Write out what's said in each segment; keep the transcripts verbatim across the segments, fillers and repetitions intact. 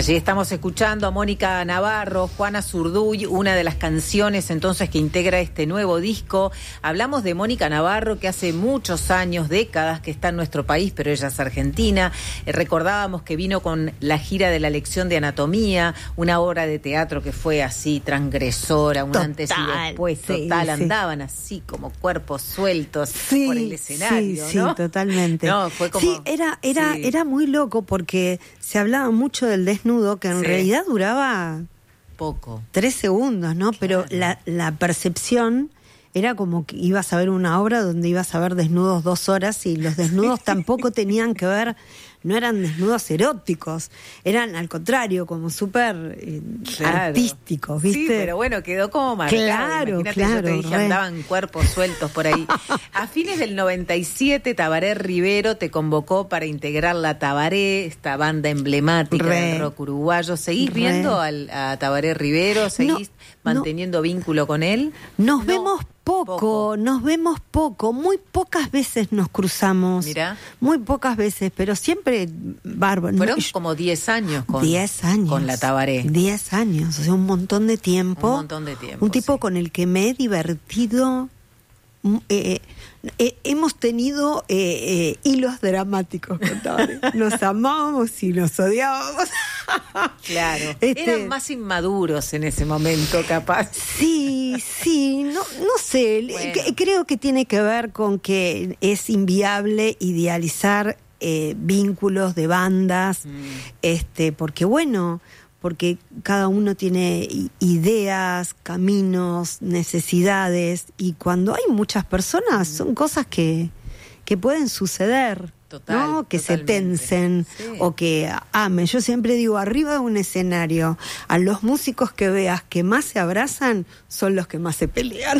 Allí estamos escuchando a Mónica Navarro, Juana Zurduy, una de las canciones entonces que integra este nuevo disco. Hablamos de Mónica Navarro, que hace muchos años, décadas, que está en nuestro país, pero ella es argentina. Eh, recordábamos que vino con la gira de la lección de anatomía, una obra de teatro que fue así transgresora, un total, antes y después, sí, total, sí. Andaban así como cuerpos sueltos sí, por el escenario, sí, ¿no? Sí, totalmente. No, fue como, sí, era, era, sí. era muy loco porque se hablaba mucho del desnudo, que en Sí. realidad duraba poco. Tres segundos, ¿no? Claro. Pero la, la percepción era como que ibas a ver una obra donde ibas a ver desnudos dos horas y los desnudos tampoco tenían que ver, no eran desnudos eróticos, eran al contrario, como súper eh, Claro. artísticos, ¿viste? Sí, pero bueno, quedó como marcado. Claro, Imagínate, claro, yo te dije, re. andaban cuerpos sueltos por ahí. A fines del noventa y siete, Tabaré Rivero te convocó para integrar la Tabaré, esta banda emblemática Re. del rock uruguayo. ¿Seguís Re. viendo al, a Tabaré Rivero? ¿Seguís No, manteniendo no. vínculo con él? Nos No, vemos poco, poco, nos vemos poco, muy pocas veces nos cruzamos. Mirá. Muy pocas veces, pero siempre bárbaro. Fueron No, como diez años con, diez años. con la Tabaré. diez años, o sea, un montón de tiempo. Un montón de tiempo. Un tipo sí. con el que me he divertido. Eh, eh, hemos tenido eh, eh, hilos dramáticos con Tabaré. Nos amábamos y nos odiábamos. Claro. Este, Eran más inmaduros en ese momento, capaz. Sí, sí, no, no sé. Bueno. C- creo que tiene que ver con que es inviable idealizar eh, vínculos de bandas, Mm. este, porque bueno, porque cada uno tiene i- ideas, caminos, necesidades, y cuando hay muchas personas son cosas que, que pueden suceder. Total, ¿no? Que se totalmente. tensen Sí. o que amen. Yo siempre digo, arriba de un escenario, a los músicos que veas que más se abrazan son los que más se pelean.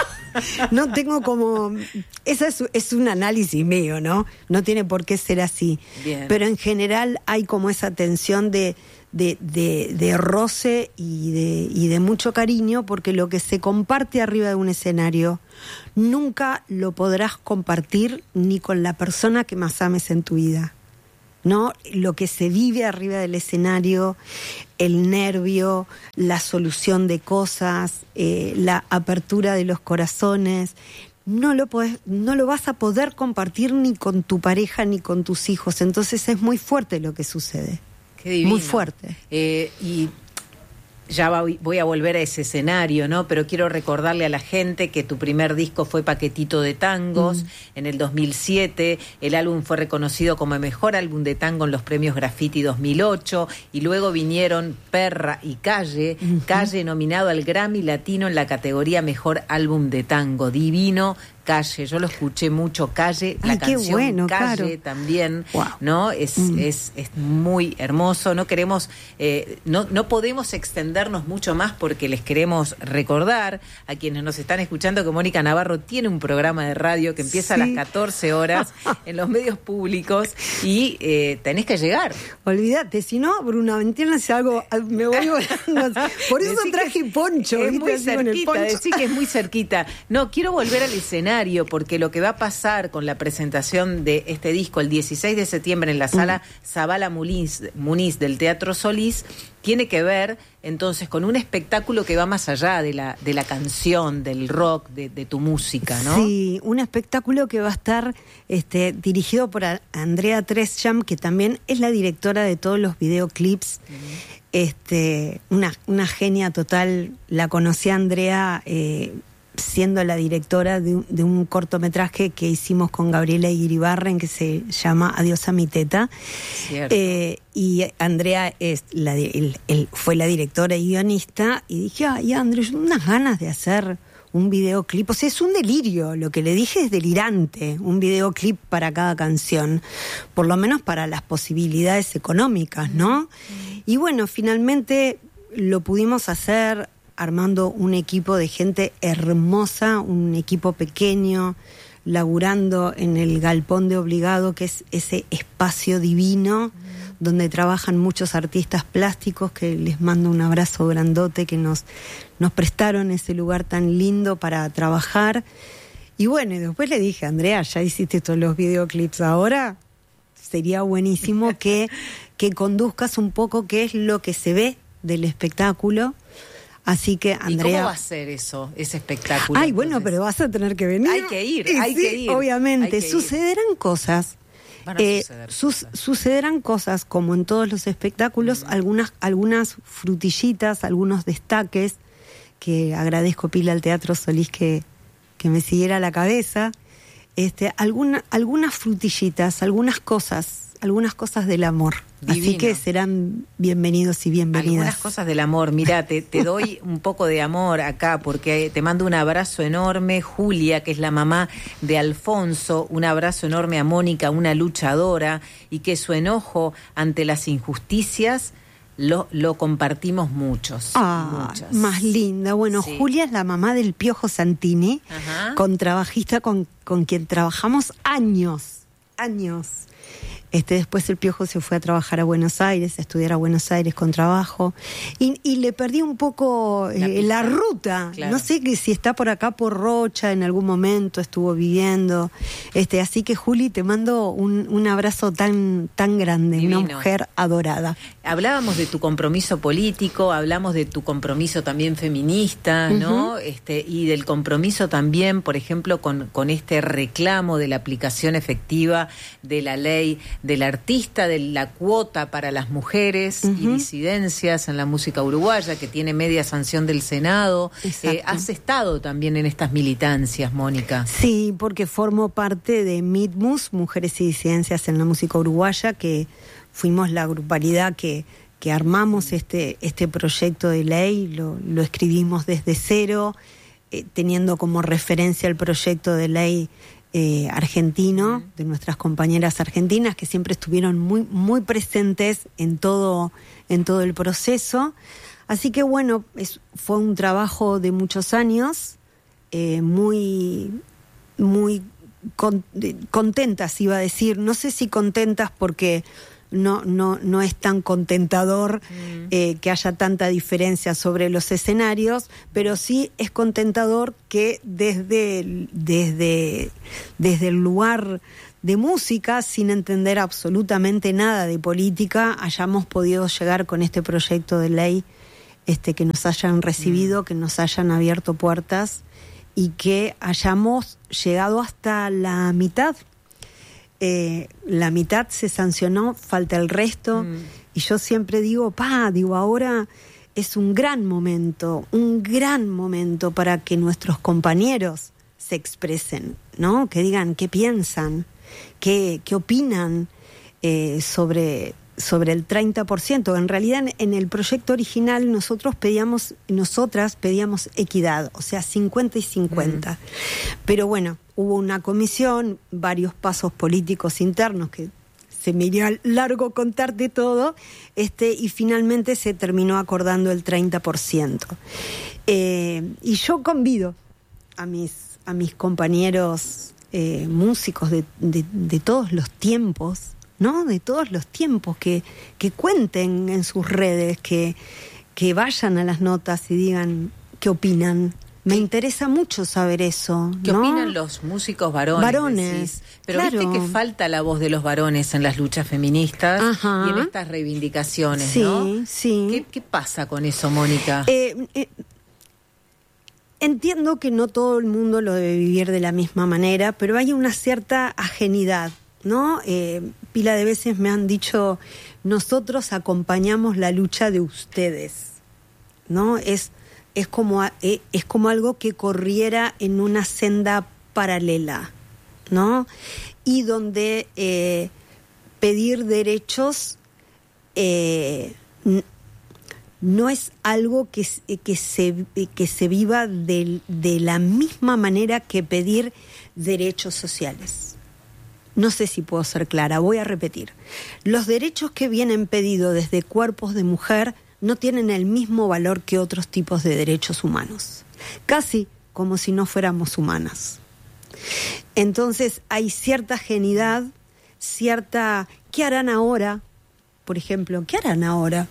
No tengo como... Ese es, es un análisis mío, ¿no? No tiene por qué ser así. Bien. Pero en general hay como esa tensión de, de, de, de roce y de, y de mucho cariño, porque lo que se comparte arriba de un escenario nunca lo podrás compartir ni con la persona que más ames en tu vida, ¿no? Lo que se vive arriba del escenario, el nervio, la solución de cosas, eh, la apertura de los corazones, no lo podés, no lo vas a poder compartir ni con tu pareja ni con tus hijos. Entonces es muy fuerte lo que sucede. Qué divino. Muy fuerte. Eh, y ya va- voy a volver a ese escenario, ¿no? Pero quiero recordarle a la gente que tu primer disco fue Paquetito de Tangos, mm. en el dos mil siete. El álbum fue reconocido como el mejor álbum de tango en los premios Graffiti dos mil ocho. Y luego vinieron Perra y Calle. Uh-huh. Calle nominado al Grammy Latino en la categoría Mejor Álbum de Tango. Divino. Calle, yo lo escuché mucho, Calle, la Ay, canción qué bueno, Calle claro. también, wow. ¿no? Es, mm. es, es muy hermoso, no queremos, eh, no, no podemos extendernos mucho más porque les queremos recordar a quienes nos están escuchando que Mónica Navarro tiene un programa de radio que empieza sí. a las catorce horas en los medios públicos y eh, tenés que llegar. Olvídate, si no, Bruna Ventana hace algo, me voy volando. Por eso decí traje poncho. Es ¿viste? muy Así con el cerquita, poncho. decir que es muy cerquita. No, quiero volver al escenario porque lo que va a pasar con la presentación de este disco el dieciséis de septiembre en la sala mm. Zabala Muniz, Muniz del Teatro Solís tiene que ver entonces con un espectáculo que va más allá de la, de la canción, del rock, de, de tu música, ¿no? Sí, un espectáculo que va a estar este, dirigido por Andrea Trescham, que también es la directora de todos los videoclips. Mm. Este, una, una genia total. La conocí a Andrea eh, siendo la directora de un, de un cortometraje que hicimos con Gabriela Iribarren que se llama Adiós a mi teta. Eh, y Andrea es la, el, el, fue la directora y guionista, y dije, ay, Andrea, unas ganas de hacer un videoclip. O sea, es un delirio, lo que le dije es delirante, un videoclip para cada canción, por lo menos para las posibilidades económicas, ¿no? Y bueno, finalmente lo pudimos hacer armando un equipo de gente hermosa, un equipo pequeño, laburando en el Galpón de Obligado, que es ese espacio divino mm. donde trabajan muchos artistas plásticos, que les mando un abrazo grandote, que nos, nos prestaron ese lugar tan lindo para trabajar. Y bueno, y después le dije, Andrea, ¿ya hiciste todos los videoclips ahora? sería buenísimo que, que conduzcas un poco qué es lo que se ve del espectáculo. Así que, Andrea... ¿Y cómo va a ser eso, ese espectáculo? Ay, bueno, pero vas a tener que venir. Hay que ir, y hay sí, que ir. Obviamente, hay que sucederán ir. cosas. Van a eh, suceder sus, cosas. Sucederán cosas, como en todos los espectáculos, mm. algunas, algunas frutillitas, algunos destaques, que agradezco pila al Teatro Solís que, que me siguiera la cabeza. Este, alguna, algunas frutillitas, algunas cosas, algunas cosas del amor. Divino. Así que serán bienvenidos y bienvenidas. Algunas cosas del amor. Mirá, te, te doy un poco de amor acá porque te mando un abrazo enorme. Julia, que es la mamá de Alfonso, un abrazo enorme a Mónica, una luchadora, y que su enojo ante las injusticias lo, lo compartimos muchos. Ah, muchas. Más linda. Bueno, sí. Julia es la mamá del Piojo Santini, Ajá. contrabajista con, con quien trabajamos años, años. Este, después el Piojo se fue a trabajar a Buenos Aires, a estudiar a Buenos Aires con trabajo, y, y le perdí un poco eh, la, la ruta. Claro. No sé que si está por acá por Rocha, en algún momento estuvo viviendo. Este, así que, Juli, te mando un, un abrazo tan, tan grande, Divino. Una mujer adorada. Hablábamos de tu compromiso político, hablamos de tu compromiso también feminista, ¿no? Uh-huh. Este, y del compromiso también, por ejemplo, con, con este reclamo de la aplicación efectiva de la ley del artista, de la cuota para las mujeres uh-huh. y disidencias en la música uruguaya, que tiene media sanción del Senado. Eh, ¿Has estado también en estas militancias, Mónica? Sí, porque formo parte de MIDMUS, Mujeres y Disidencias en la Música Uruguaya, que fuimos la grupalidad que, que armamos este, este proyecto de ley, lo, lo escribimos desde cero, eh, teniendo como referencia el proyecto de ley Eh, argentino, de nuestras compañeras argentinas que siempre estuvieron muy, muy presentes en todo, en todo el proceso. Así que bueno, es, fue un trabajo de muchos años, eh, muy, muy con, de, contentas iba a decir, no sé si contentas porque no, no, no es tan contentador mm. eh, que haya tanta diferencia sobre los escenarios, pero sí es contentador que desde, desde, desde el lugar de música, sin entender absolutamente nada de política, hayamos podido llegar con este proyecto de ley, este, que nos hayan recibido, mm. que nos hayan abierto puertas y que hayamos llegado hasta la mitad. Eh, la mitad se sancionó, falta el resto, mm. y yo siempre digo, pa, digo, ahora es un gran momento, un gran momento para que nuestros compañeros se expresen, ¿no? Que digan qué piensan, qué, qué opinan eh, sobre, sobre el treinta por ciento. En realidad, en, en el proyecto original nosotros pedíamos, nosotras pedíamos equidad, o sea, cincuenta y cincuenta. Mm. Pero bueno, hubo una comisión, varios pasos políticos internos que se me iría largo contarte todo, este, y finalmente se terminó acordando el treinta por ciento. Eh, y yo convido a mis, a mis compañeros eh, músicos de, de, de todos los tiempos, ¿no? De todos los tiempos, que, que cuenten en sus redes, que, que vayan a las notas y digan qué opinan. Me interesa mucho saber eso, ¿Qué ¿no? opinan los músicos varones? Varones, decís? Pero claro. viste que falta la voz de los varones en las luchas feministas. Ajá. Y en estas reivindicaciones, sí, ¿no? Sí, sí. ¿Qué, ¿Qué pasa con eso, Mónica? Eh, eh, entiendo que no todo el mundo lo debe vivir de la misma manera, pero hay una cierta ajenidad, ¿no? Eh, pila de veces me han dicho, nosotros acompañamos la lucha de ustedes, ¿no? Es... Es como, es como algo que corriera en una senda paralela, ¿no? Y donde eh, pedir derechos eh, no es algo que, que, se, que se viva de, de la misma manera que pedir derechos sociales. No sé si puedo ser clara, voy a repetir. Los derechos que vienen pedidos desde cuerpos de mujer no tienen el mismo valor que otros tipos de derechos humanos, casi como si no fuéramos humanas. Entonces hay cierta ajenidad, cierta... ¿Qué harán ahora? Por ejemplo, ¿qué harán ahora?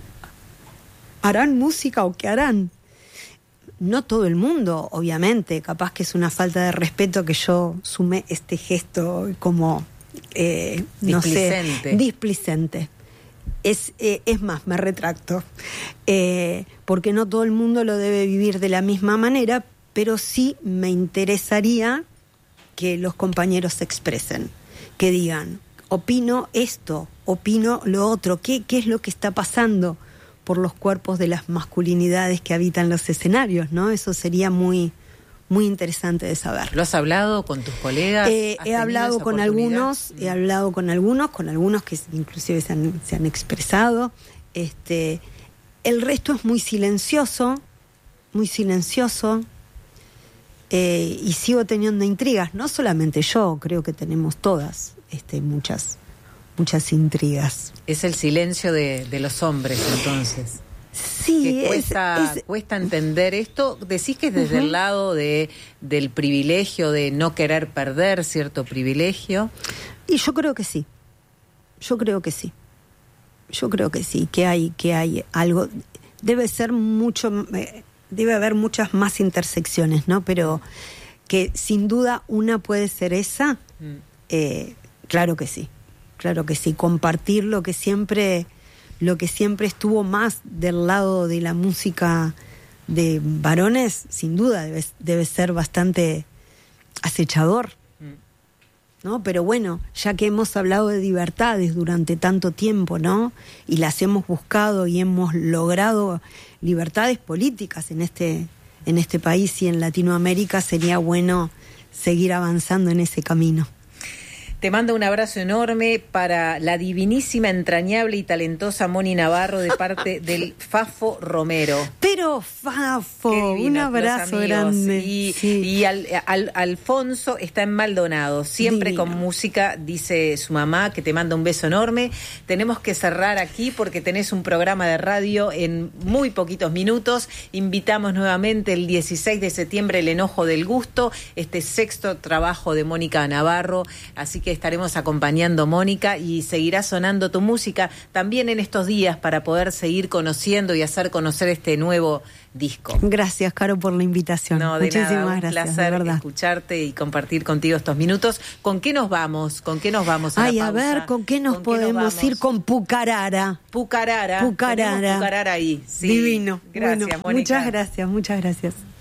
¿Harán música o qué harán? No todo el mundo, obviamente, capaz que es una falta de respeto que yo sume este gesto como eh, no displicente. sé, displicente. Es, eh, es más, me retracto, eh, porque no todo el mundo lo debe vivir de la misma manera, pero sí me interesaría que los compañeros se expresen, que digan, opino esto, opino lo otro, ¿qué, qué es lo que está pasando por los cuerpos de las masculinidades que habitan los escenarios, ¿no? Eso sería muy, muy interesante de saber. ¿Lo has hablado con tus colegas? Eh, he hablado con algunos, he hablado con algunos, con algunos que inclusive se han, se han expresado. Este, el resto es muy silencioso, muy silencioso. Eh, y sigo teniendo intrigas, no solamente yo, creo que tenemos todas este, muchas, muchas intrigas. Es el silencio de, de los hombres, entonces. Sí, que cuesta, es, es, cuesta entender esto. Decís que es desde uh-huh. el lado de del privilegio, de no querer perder cierto privilegio. Y yo creo que sí, yo creo que sí, yo creo que sí, que hay, que hay algo, debe ser mucho... Eh, debe haber muchas más intersecciones, ¿no? Pero que sin duda una puede ser esa, mm. eh, claro que sí, claro que sí. Compartir lo que siempre, lo que siempre estuvo más del lado de la música de varones, sin duda debe, debe ser bastante acechador, mm. ¿no? Pero bueno, ya que hemos hablado de libertades durante tanto tiempo, ¿no? Y las hemos buscado y hemos logrado libertades políticas en este, en este país y en Latinoamérica, sería bueno seguir avanzando en ese camino. Te mando un abrazo enorme para la divinísima, entrañable y talentosa Moni Navarro de parte del Fafo Romero. Pero Fafo, divino, un abrazo grande. Y, sí. y al, al, Alfonso está en Maldonado, siempre divino. Con música, dice su mamá, que te manda un beso enorme. Tenemos que cerrar aquí porque tenés un programa de radio en muy poquitos minutos. Invitamos nuevamente el dieciséis de septiembre El Enojo del Gusto, este sexto trabajo de Mónica Navarro, así que estaremos acompañando, Mónica, y seguirá sonando tu música también en estos días para poder seguir conociendo y hacer conocer este nuevo disco. Gracias, Caro, por la invitación. No, de Muchísimas nada, un gracias. placer escucharte y compartir contigo estos minutos. ¿Con qué nos vamos? ¿Con qué nos vamos a Ay, la pausa? a ver, ¿con qué nos ¿Con podemos qué nos ir? Con Pucarara. Pucarara. Pucarara. Pucarara ahí. Sí. Divino. Gracias, bueno, Mónica. Muchas gracias, muchas gracias.